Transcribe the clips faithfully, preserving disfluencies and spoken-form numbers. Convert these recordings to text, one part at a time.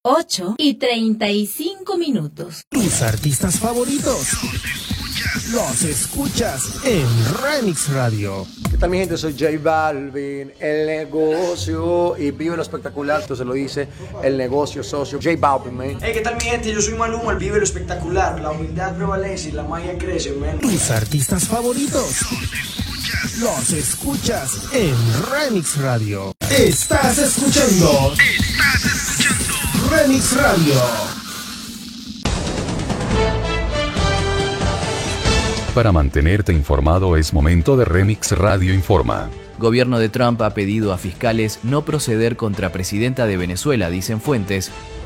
ocho y treinta y cinco minutos. Tus artistas favoritos los escuchas en Remix Radio. ¿Qué tal, mi gente? Soy J Balvin, el negocio, y vive lo espectacular. Esto se lo dice el negocio socio J Balvin, man. Hey, ¿qué tal, mi gente? Yo soy Maluma, el vive lo espectacular. La humildad prevalece y la magia crece, man. Tus artistas favoritos los escuchas en Remix Radio. Estás escuchando. Estás escuchando Remix Radio. Para mantenerte informado es momento de Remix Radio Informa. Gobierno de Trump ha pedido a fiscales no proceder contra presidenta de Venezuela, dicen fuentes.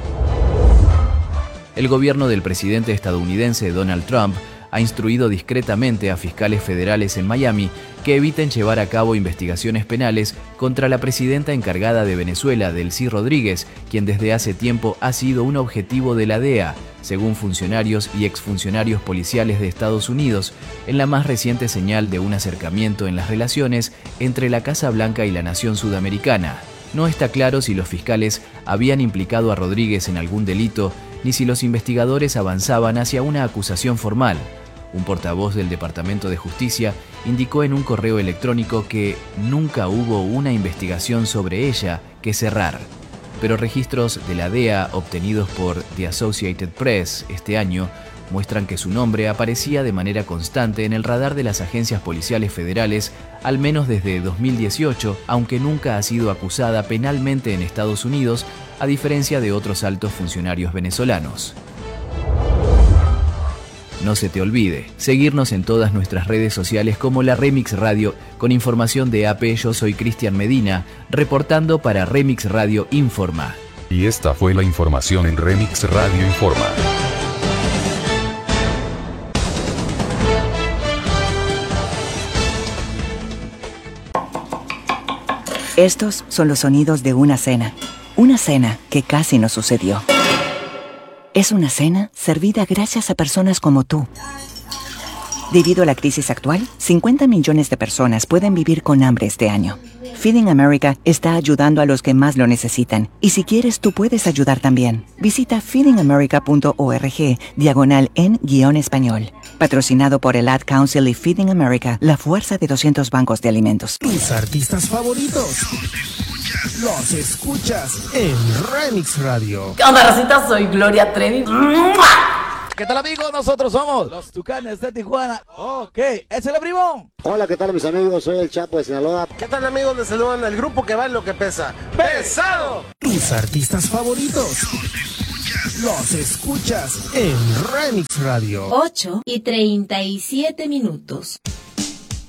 El gobierno del presidente estadounidense Donald Trump ha instruido discretamente a fiscales federales en Miami que eviten llevar a cabo investigaciones penales contra la presidenta encargada de Venezuela, Delcy Rodríguez, quien desde hace tiempo ha sido un objetivo de la D E A, según funcionarios y exfuncionarios policiales de Estados Unidos, en la más reciente señal de un acercamiento en las relaciones entre la Casa Blanca y la nación sudamericana. No está claro si los fiscales habían implicado a Rodríguez en algún delito, ni si los investigadores avanzaban hacia una acusación formal. Un portavoz del Departamento de Justicia indicó en un correo electrónico que nunca hubo una investigación sobre ella que cerrar. Pero registros de la D E A obtenidos por The Associated Press este año muestran que su nombre aparecía de manera constante en el radar de las agencias policiales federales, al menos desde dos mil dieciocho, aunque nunca ha sido acusada penalmente en Estados Unidos, a diferencia de otros altos funcionarios venezolanos. No se te olvide seguirnos en todas nuestras redes sociales como la Remix Radio, con información de A P. Yo soy Cristian Medina, reportando para Remix Radio Informa. Y esta fue la información en Remix Radio Informa. Estos son los sonidos de una cena. Una cena que casi no sucedió. Es una cena servida gracias a personas como tú. Debido a la crisis actual, cincuenta millones de personas pueden vivir con hambre este año. Feeding America está ayudando a los que más lo necesitan. Y si quieres, tú puedes ayudar también. Visita feeding america punto org, diagonal en guión español. Patrocinado por el Ad Council y Feeding America, la fuerza de doscientos bancos de alimentos. Tus artistas favoritos los escuchas en Remix Radio. ¿Qué onda, racita? Soy Gloria Trevi. ¿Qué tal, amigos? Nosotros somos los Tucanes de Tijuana. Ok, ese es el primo. Hola, ¿qué tal, mis amigos? Soy el Chapo de Sinaloa. ¿Qué tal, amigos? Les saludan el grupo que va en lo que pesa. ¡Pesado! Tus artistas favoritos los escuchas en Remix Radio. ocho y treinta y siete minutos.